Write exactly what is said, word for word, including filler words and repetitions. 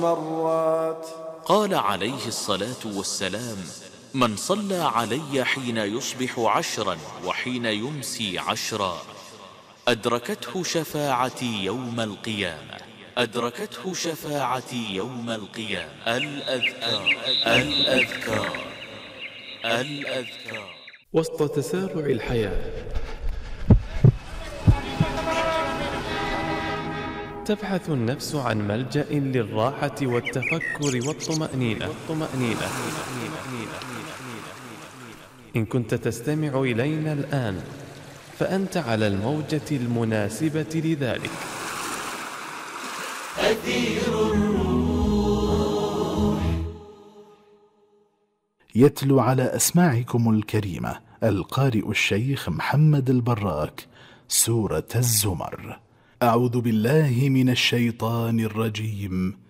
مرات. قال عليه الصلاة والسلام: من صلى علي حين يصبح عشرا وحين يمسي عشرا أدركته شفاعتي يوم القيامة. أدركته شفاعتي يوم القيامة. الأذكار الأذكار الأذكار. وسط تسارع الحياة تبحث النفس عن ملجأ للراحة والتفكر والطمأنينة. والطمأنينة. إن كنت تستمع إلينا الآن فأنت على الموجة المناسبة لذلك. أثير الروح. يتلو على أسماعكم الكريمة القارئ الشيخ محمد البراك سورة الزمر. أعوذ بالله من الشيطان الرجيم.